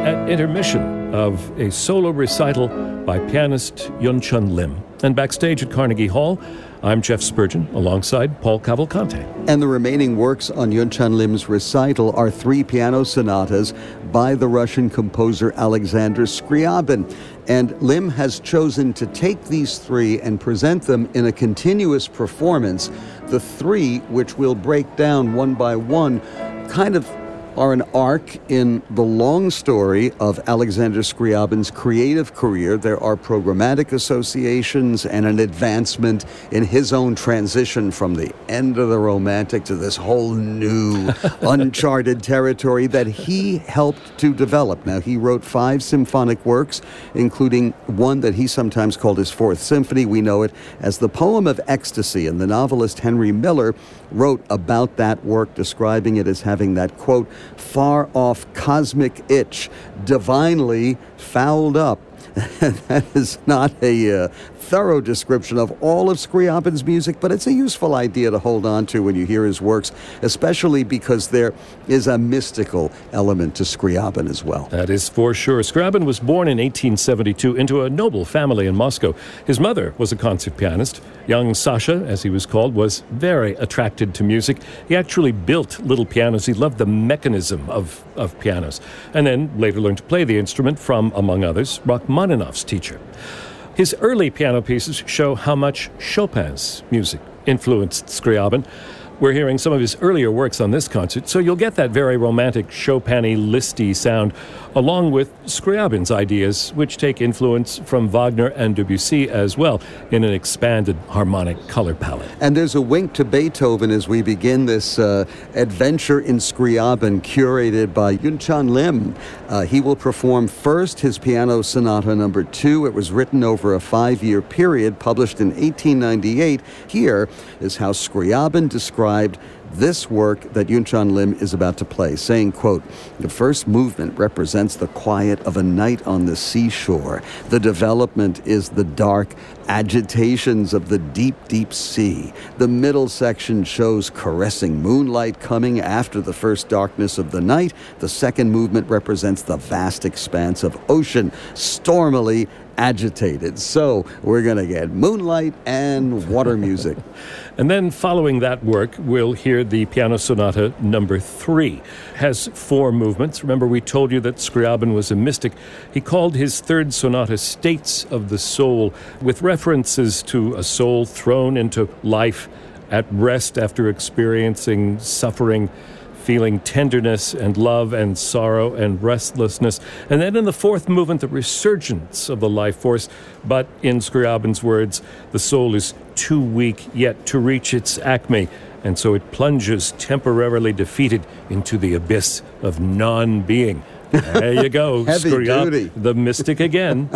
at intermission of a solo recital by pianist Yunchun Lim. And backstage at Carnegie Hall, I'm Jeff Spurgeon alongside Paul Cavalcante. And the remaining works on Yunchun Lim's recital are 3 piano sonatas by the Russian composer Alexander Scriabin. And Lim has chosen to take these 3 and present them in a continuous performance. The 3, which we'll break down one by one, kind of are an arc in the long story of Alexander Scriabin's creative career. There are programmatic associations and an advancement in his own transition from the end of the Romantic to this whole new uncharted territory that he helped to develop. Now, he wrote 5 symphonic works, including one that he sometimes called his 4th Symphony. We know it as the Poem of Ecstasy, and the novelist Henry Miller wrote about that work, describing it as having that, quote, far-off cosmic itch, divinely fouled up. That is not a thorough description of all of Scriabin's music, but it's a useful idea to hold on to when you hear his works, especially because there is a mystical element to Scriabin as well. That is for sure. Scriabin was born in 1872 into a noble family in Moscow. His mother was a concert pianist. Young Sasha, as he was called, was very attracted to music. He actually built little pianos. He loved the mechanism of pianos, and then later learned to play the instrument from, among others, Rachmaninoff's teacher. His early piano pieces show how much Chopin's music influenced Scriabin. We're hearing some of his earlier works on this concert, so you'll get that very romantic Chopin-y, listy sound, along with Scriabin's ideas, which take influence from Wagner and Debussy as well, in an expanded harmonic color palette. And there's a wink to Beethoven as we begin this adventure in Scriabin, curated by Yunchun Lim. He will perform first his Piano Sonata No. 2. It was written over a 5-year period, published in 1898. Here is how Scriabin described this work that Yunchun Lim is about to play, saying, quote, the first movement represents the quiet of a night on the seashore. The development is the dark agitations of the deep, deep sea. The middle section shows caressing moonlight coming after the first darkness of the night. The second movement represents the vast expanse of ocean, stormily agitated. So we're going to get moonlight and water music. And then following that work, we'll hear the Piano Sonata No. 3. Has 4 movements. Remember, we told you that Scriabin was a mystic. He called his 3rd sonata States of the Soul, with references to a soul thrown into life at rest after experiencing suffering, feeling tenderness and love and sorrow and restlessness. And then in the 4th movement, the resurgence of the life force. But in Scriabin's words, the soul is too weak yet to reach its acme, and so it plunges temporarily defeated into the abyss of non-being. There you go, Scriabin, the mystic again.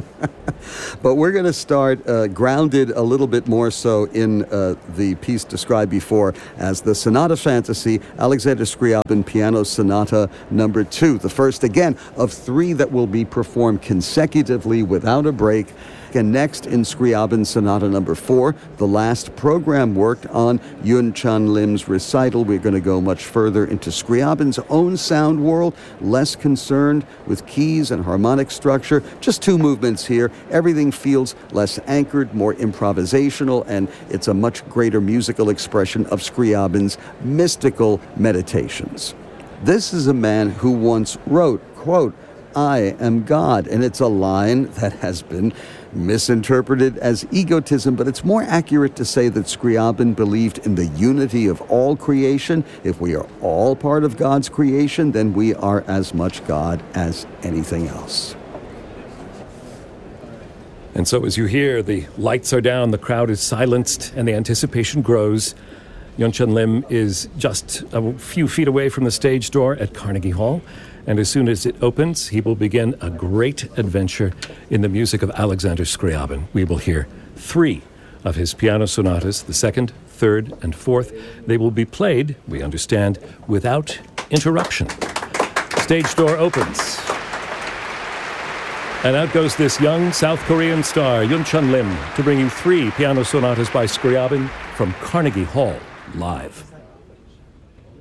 But we're going to start grounded a little bit more so in the piece described before as the Sonata Fantasy, Alexander Scriabin Piano Sonata No. 2. The first, again, of 3 that will be performed consecutively without a break. And next, in Scriabin Sonata No. 4, the last program worked on Yunchun Lim's recital. We're going to go much further into Scriabin's own sound world, less concerned with keys and harmonic structure. Just 2 movements here. Everything feels less anchored, more improvisational, and it's a much greater musical expression of Scriabin's mystical meditations. This is a man who once wrote, quote, I am God. And it's a line that has been misinterpreted as egotism, but it's more accurate to say that Scriabin believed in the unity of all creation. If we are all part of God's creation, then we are as much God as anything else. And so as you hear, the lights are down, the crowd is silenced, and the anticipation grows. Yunchun Lim is just a few feet away from the stage door at Carnegie Hall, and as soon as it opens, he will begin a great adventure in the music of Alexander Scriabin. We will hear 3 of his piano sonatas, the 2nd, 3rd, and 4th. They will be played, we understand, without interruption. Stage door opens. And out goes this young South Korean star, Yunchun Lim, to bring you 3 piano sonatas by Scriabin from Carnegie Hall, live.